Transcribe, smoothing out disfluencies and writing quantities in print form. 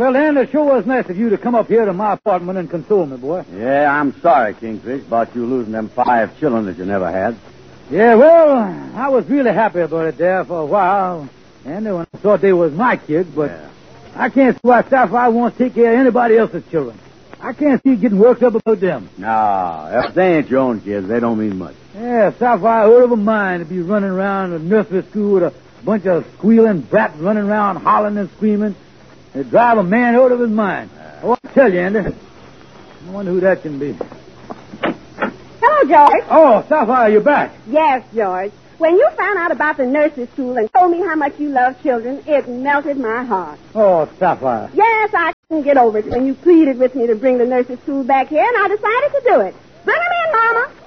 Well, then, it sure was nice of you to come up here to my apartment and console me, boy. Yeah, I'm sorry, Kingfish, about you losing them 5 children that you never had. Yeah, well, I was really happy about it there for a while. And when I thought they was my kids, but I can't see why Sapphire wants to take care of anybody else's children. I can't see getting worked up about them. No, if they ain't your own kids, they don't mean much. Yeah, Sapphire out of her mind to be running around a nursery school with a bunch of squealing brats running around hollering and screaming. It drive a man out of his mind. Oh, I tell you, Andy. I wonder who that can be. Hello, George. Oh, Sapphire, you're back. Yes, George. When you found out about the nursery school and told me how much you love children, it melted my heart. Oh, Sapphire. Yes, I couldn't get over it when you pleaded with me to bring the nursery school back here, and I decided to do it. Bring 'em in, Mama.